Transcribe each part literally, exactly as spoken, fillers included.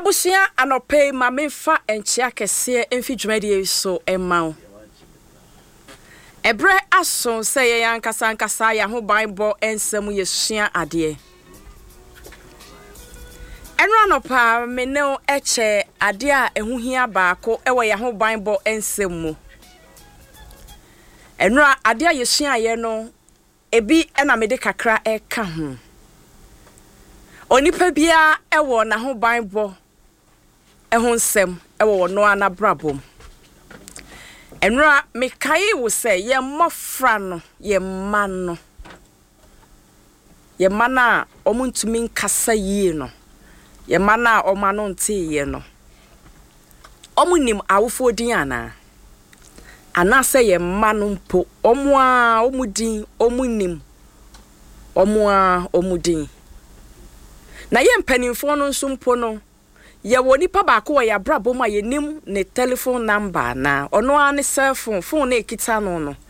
Abusia anope ma memfa enchia kese emfi dwumadi so emawo. Ebre aso sey yan kasa nkasa ya ho Bible ensem yesua ade. Enra anopa meneo eche ade a ehuhia baako ewo ya ho Bible ensem mu. Enra ade a yesua ye no ebi ena mede kakra eka ho. Onipa bia ewo na ho Bible ehun nsem ewo no ana brabom. Enra mekai wo se ye mmofra no ye mma no. Ye mana omuntumi nkasa yie no. Ye mana omano nte ye no. Omunim awofo din ana. Ana se ye mma no mpo omo a omudin omunim. Omo a omudin. Na ye mpanimfo no nso mpo no ye woni pa ba ko ya brabo ma ye nim ne telephone number na ono an cell phone phone na ekita no no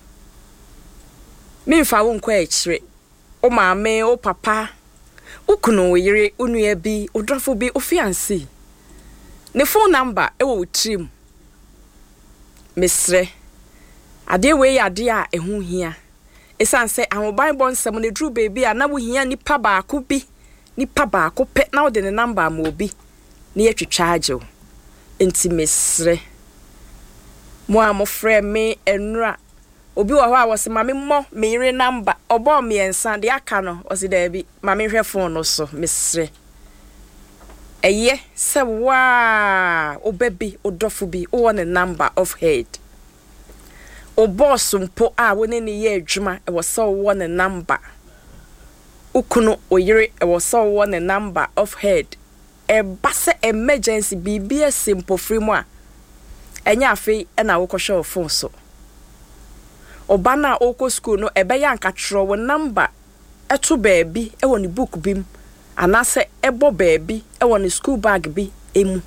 me fa wo nkwa ekire o maame o papa ukunu yire unua bi odrofo bi ofiansi ne phone number e wo trim mesre ade we ade a ehu hia esanse ahon Bible nsem ne dru baby a na wo hia nipa ba ko bi nipa ba ko pe na wo de ne number ma obi ni yetwetwaagye enti mesre mo a mo frɛ me enra obi wo hɔ a wo se ma me mmɔ me yire number obo me ensa de aka no wo se da bi ma me hwɛ phone no so mesre eye se wa obabi odofo bi wo ne number of head o boss mpo a wo ne ne ye adwuma e wo se wo ne number ukunu oyire e wo se wo ne number of head e base emergency bibia simple free mo a enya afi e na wo kohwe phone so oba na oko school no ebe ya nkatro wo number eto baabi e wo ne book bim anase ebo baabi e wo ne school bag bi emu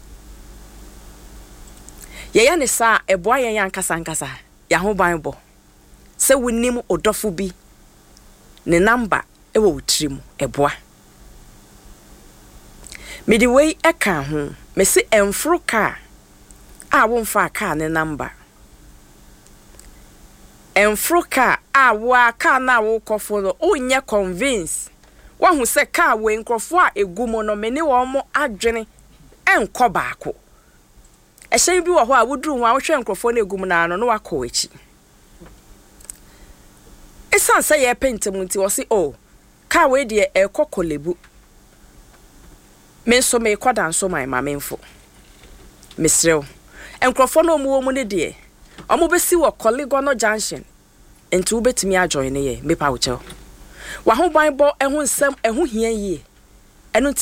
ye ya ne sa ebo ayen ya nkasa nkasa ya ho Bible se wonim odofo bi ne number e wo wutrim eboa medi wei eka ho mesi emfro ka a wo mfa ka ne number emfro ka a wo aka na wo kofo no onye convince wa hu se ka we nkrofo a egumo no meni wo mo adwene enko baako ehye bi wo ho a woduru ho a wo hwe nkrofo na egumo na no no wakọ echi esan se ye pentem nti wo se oh ka we de ekokolebu men so me kwada nso my mamemfo mesrew enkrofo no mu wo mu ne de omo besi wo Koligono junction enti wo betimi ajoin ne ye me pa wo che wa ho Bible ehun nsem ehun hia yie enu